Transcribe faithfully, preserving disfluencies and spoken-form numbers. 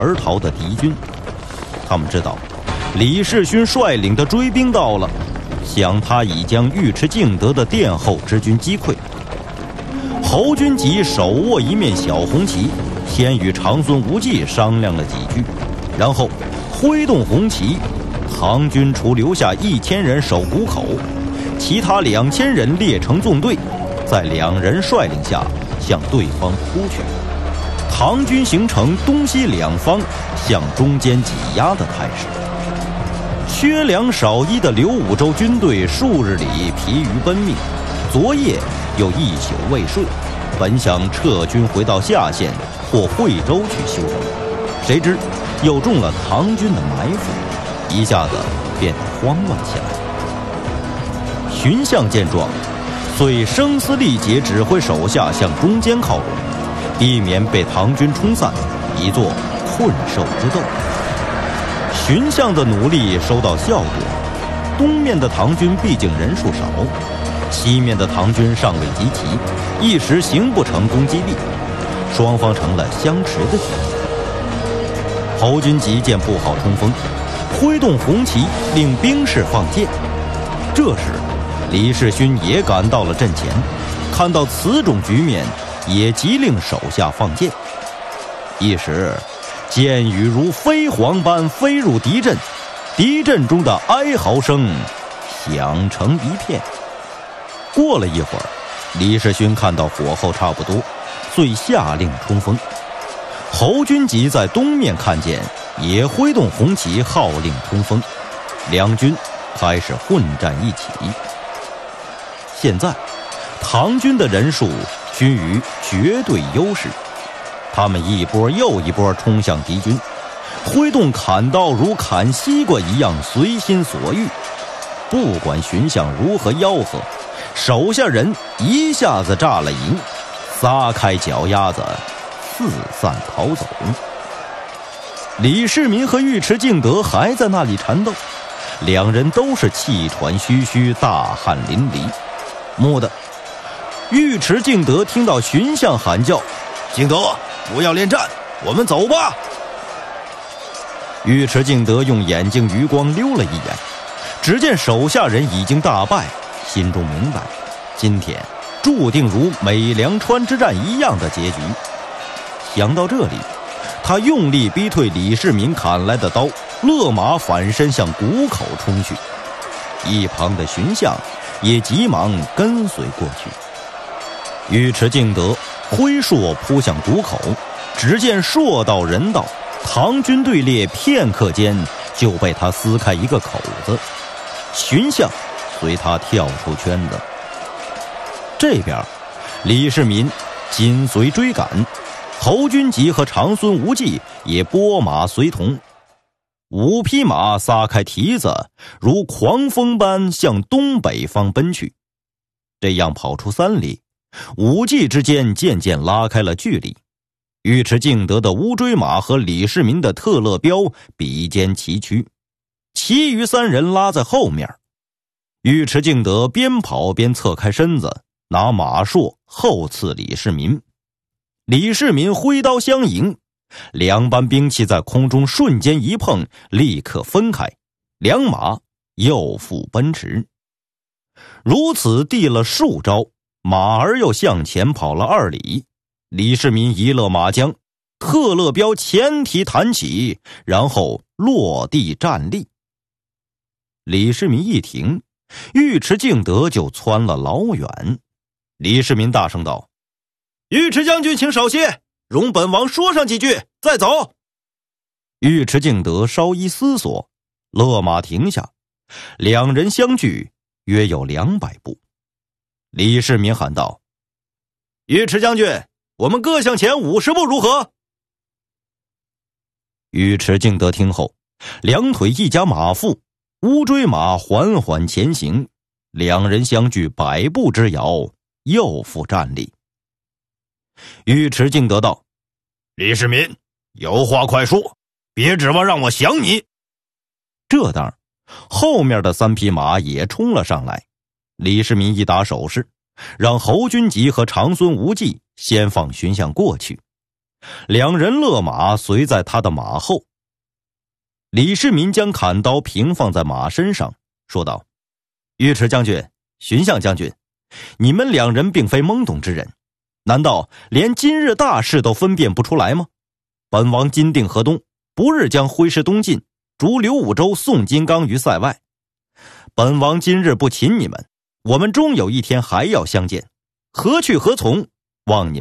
而逃的敌军。他们知道李世勋率领的追兵到了，想他已将尉迟敬德的殿后之军击溃。侯君集手握一面小红旗，先与长孙无忌商量了几句，然后挥动红旗，唐军除留下一千人守谷口，其他两千人列成纵队，在两人率领下向对方扑去。唐军形成东西两方向中间挤压的态势。缺粮少衣的刘武周军队数日里疲于奔命，昨夜又一宿未睡，本想撤军回到下县或惠州去休整，谁知又中了唐军的埋伏，一下子变得慌乱起来。荀相见状，遂声嘶力竭指挥手下向中间靠拢，避免被唐军冲散，以作困兽之斗。荀相的努力收到效果，东面的唐军毕竟人数少，西面的唐军尚未集齐，一时形不成攻击力，双方成了相持的局面。侯君集见不好冲锋，挥动红旗令兵士放箭。这时李世勋也赶到了阵前，看到此种局面，也急令手下放箭。一时箭雨如飞蝗般飞入敌阵，敌阵中的哀嚎声响成一片。过了一会儿，李世勋看到火候差不多，遂下令冲锋。侯君集在东面看见，也挥动红旗号令冲锋，两军开始混战一起。现在唐军的人数均于绝对优势，他们一波又一波冲向敌军，挥动砍刀如砍西瓜一样随心所欲。不管荀相如何吆喝，手下人一下子炸了营，撒开脚丫子四散逃走。李世民和尉迟敬德还在那里缠斗，两人都是气喘吁吁，大汗淋漓。蓦地，尉迟敬德听到荀相喊叫：“敬德，不要恋战，我们走吧。”尉迟敬德用眼睛余光溜了一眼，只见手下人已经大败，心中明白，今天注定如美良川之战一样的结局。想到这里，他用力逼退李世民砍来的刀，勒马反身向谷口冲去。一旁的荀相也急忙跟随过去。尉迟敬德挥槊扑向谷口，只见槊到人到，唐军队列片刻间就被他撕开一个口子，荀相随他跳出圈子。这边李世民紧随追赶，侯君集和长孙无忌也拨马随同，五匹马撒开蹄子，如狂风般向东北方奔去。这样跑出三里，五骑之间渐渐拉开了距离。尉迟敬德的乌骓马和李世民的特勒彪比肩齐驱，其余三人拉在后面。尉迟敬德边跑边侧开身子，拿马槊后刺李世民。李世民挥刀相迎，两般兵器在空中瞬间一碰，立刻分开，两马又复奔驰。如此递了数招，马儿又向前跑了二里。李世民一勒马缰，特勒彪前蹄弹起，然后落地站立。李世民一停，尉迟敬德就窜了老远。李世民大声道：“尉迟将军请少歇，容本王说上几句再走。”尉迟敬德稍一思索，勒马停下，两人相距约有两百步。李世民喊道：“尉迟将军，我们各向前五十步如何？”尉迟敬德听后，两腿一夹马腹，乌骓马缓缓前行，两人相距百步之遥，又复站立。尉迟敬德道：“李世民，有话快说，别指望让我降你。”这当后面的三匹马也冲了上来。李世民一打手势，让侯君集和长孙无忌先放荀相过去。 两人勒马随在他的马后。李世民将砍刀平放在马身上，说道：尉迟将军、荀相将军，你们两人并非懵懂之人，难道连今日大事都分辨不出来吗？本王今定河东，不日将挥师东进，逐刘武周、宋金刚于塞外。本王今日不擒你们，我们终有一天还要相见，何去何从，望你